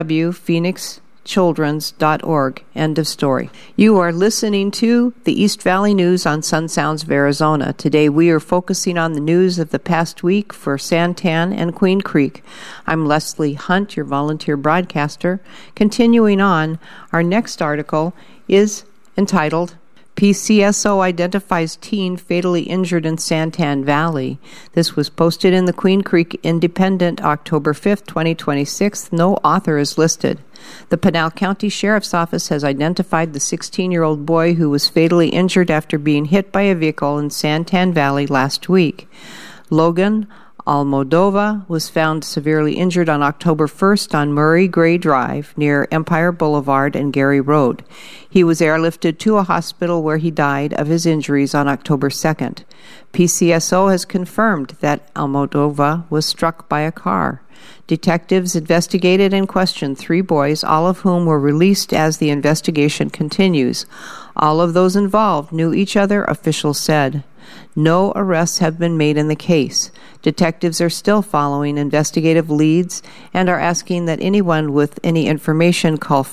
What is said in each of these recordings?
www.phoenixchildrens.org. End of story. You are listening to the East Valley News on Sun Sounds of Arizona. Today we are focusing on the news of the past week for Santan and Queen Creek. I'm Leslie Hunt, your volunteer broadcaster. Continuing on, our next article is entitled PCSO Identifies Teen Fatally Injured in Santan Valley. This was posted in the Queen Creek Independent October 5th, 2026. No author is listed. The Pinal County Sheriff's Office has identified the 16-year-old boy who was fatally injured after being hit by a vehicle in Santan Valley last week. Logan Almodova was found severely injured on October 1st on Murray Gray Drive near Empire Boulevard and Gary Road. He was airlifted to a hospital where he died of his injuries on October 2nd. PCSO has confirmed that Almodova was struck by a car. Detectives investigated and questioned 3 boys, all of whom were released as the investigation continues. All of those involved knew each other, officials said. No arrests have been made in the case. Detectives are still following investigative leads and are asking that anyone with any information call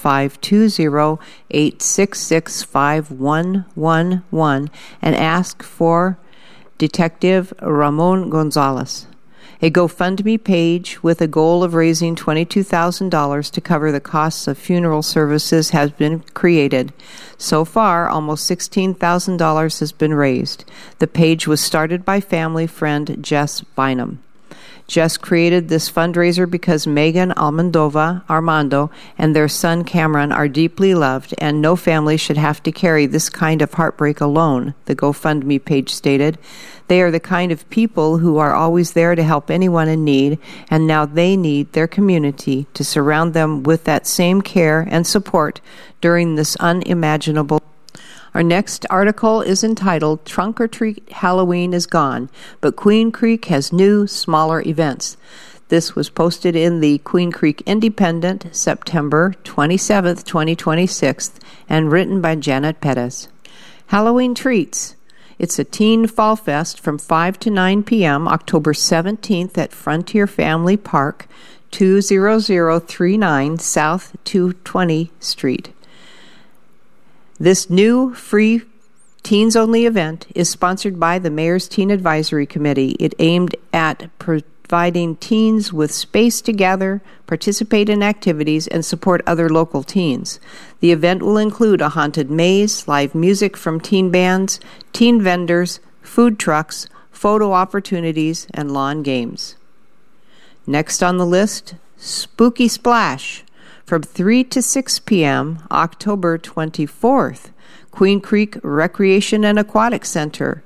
520-866-5111 and ask for Detective Ramon Gonzalez. A GoFundMe page with a goal of raising $22,000 to cover the costs of funeral services has been created. So far, almost $16,000 has been raised. The page was started by family friend Jess Bynum. Jess created this fundraiser because Megan Armando and their son Cameron are deeply loved, and no family should have to carry this kind of heartbreak alone, the GoFundMe page stated. They are the kind of people who are always there to help anyone in need, and now they need their community to surround them with that same care and support during this unimaginable. Our next article is entitled Trunk or Treat Halloween is Gone, but Queen Creek has new, smaller events. This was posted in the Queen Creek Independent, September 27th, 2026, and written by Janet Perez. Halloween Treats. It's a teen fall fest from 5 to 9 p.m., October 17th at Frontier Family Park, 20039 South 220 Street. This new free teens-only event is sponsored by the Mayor's Teen Advisory Committee. It aimed at providing teens with space to gather, participate in activities, and support other local teens. The event will include a haunted maze, live music from teen bands, teen vendors, food trucks, photo opportunities, and lawn games. Next on the list, Spooky Splash. From 3 to 6 p.m., October 24th, Queen Creek Recreation and Aquatic Center,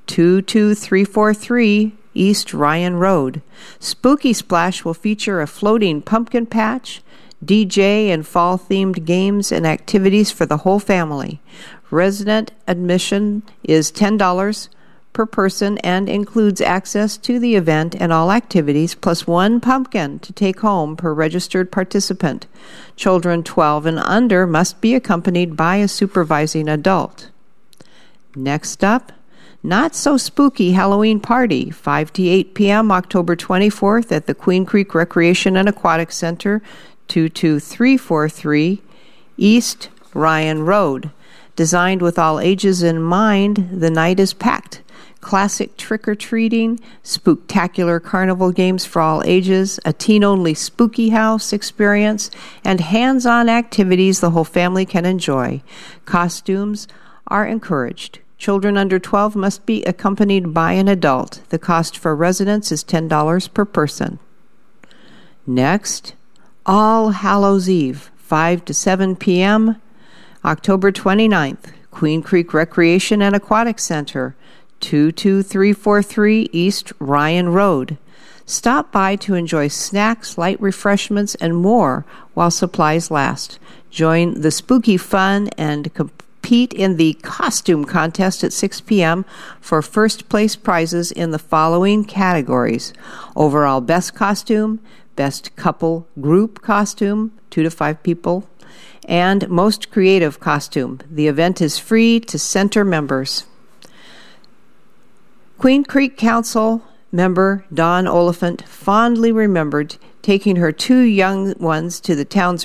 22343 East Ryan Road. Spooky Splash will feature a floating pumpkin patch, DJ, and fall-themed games and activities for the whole family. Resident admission is $10 per person and includes access to the event and all activities, plus 1 pumpkin to take home per registered participant. Children 12 and under must be accompanied by a supervising adult. Next up, Not So Spooky Halloween Party, 5 to 8 p.m., October 24th at the Queen Creek Recreation and Aquatic Center, 22343 East Ryan Road. Designed with all ages in mind, the night is packed. Classic trick-or-treating, spooktacular carnival games for all ages, a teen-only spooky house experience, and hands-on activities the whole family can enjoy. Costumes are encouraged. Children under 12 must be accompanied by an adult. The cost for residents is $10 per person. Next, All Hallows Eve, 5 to 7 p.m., October 29th, Queen Creek Recreation and Aquatic Center, 22343 East Ryan Road. Stop by to enjoy snacks, light refreshments, and more while supplies last. Join the spooky fun and compete in the costume contest at 6 p.m. for first place prizes in the following categories: overall best costume, best couple group costume, 2 to 5 people, and most creative costume. The event is free to center members. Queen Creek Council member Don Oliphant fondly remembered taking her two young ones to the town's